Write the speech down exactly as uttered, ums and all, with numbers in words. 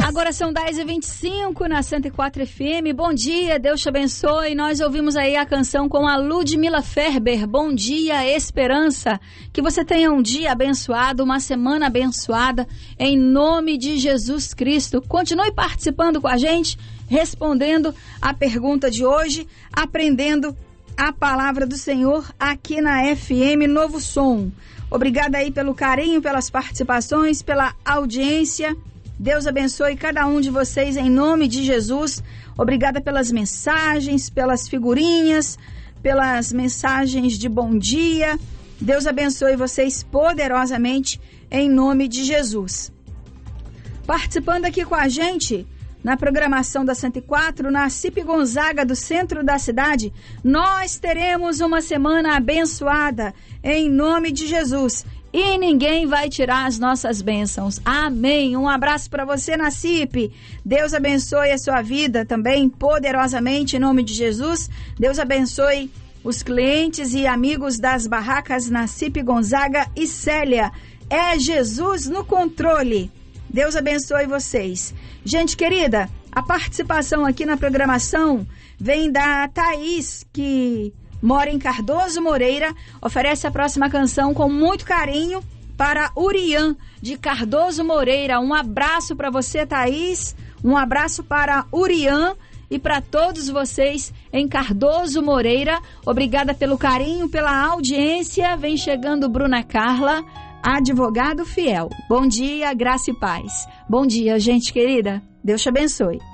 Agora são dez e vinte e cinco na cento e quatro F M. Bom dia, Deus te abençoe. Nós ouvimos aí a canção com a Ludmila Ferber. Bom dia, esperança. Que você tenha um dia abençoado, uma semana abençoada, em nome de Jesus Cristo. Continue participando com a gente, respondendo a pergunta de hoje, aprendendo a palavra do Senhor aqui na F M Novo Som. Obrigada aí pelo carinho, pelas participações, pela audiência. Deus abençoe cada um de vocês em nome de Jesus. Obrigada pelas mensagens, pelas figurinhas, pelas mensagens de bom dia. Deus abençoe vocês poderosamente em nome de Jesus. Participando aqui com a gente na programação da cento e quatro, na Cipe Gonzaga, do centro da cidade, nós teremos uma semana abençoada em nome de Jesus. E ninguém vai tirar as nossas bênçãos. Amém. Um abraço para você, Nacipe. Deus abençoe a sua vida também poderosamente em nome de Jesus. Deus abençoe os clientes e amigos das barracas Nacipe Gonzaga e Célia. É Jesus no controle. Deus abençoe vocês. Gente querida, a participação aqui na programação vem da Thaís, que mora em Cardoso Moreira, oferece a próxima canção com muito carinho para Urian, de Cardoso Moreira. Um abraço para você, Thaís, um abraço para Urian e para todos vocês em Cardoso Moreira. Obrigada pelo carinho, pela audiência. Vem chegando Bruna Carla, advogado fiel. Bom dia, graça e paz. Bom dia, gente querida. Deus te abençoe.